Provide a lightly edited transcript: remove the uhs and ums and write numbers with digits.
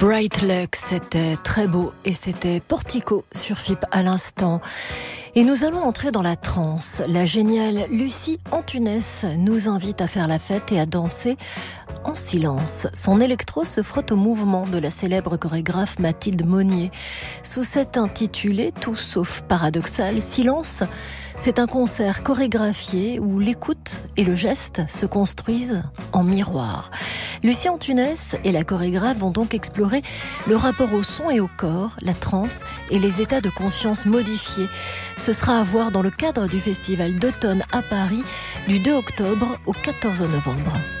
Bright Luck, c'était très beau et c'était Portico sur FIP à l'instant. Et nous allons entrer dans la transe. La géniale Lucie Antunès nous invite à faire la fête et à danser en silence. Son électro se frotte au mouvement de la célèbre chorégraphe Mathilde Monnier. Sous cet intitulé, tout sauf paradoxal, Silence, c'est un concert chorégraphié où l'écoute et le geste se construisent en miroir. Lucie Antunès et la chorégraphe vont donc explorer le rapport au son et au corps, la transe et les états de conscience modifiés. Ce sera à voir dans le cadre du festival d'automne à Paris du 2 octobre au 14 novembre.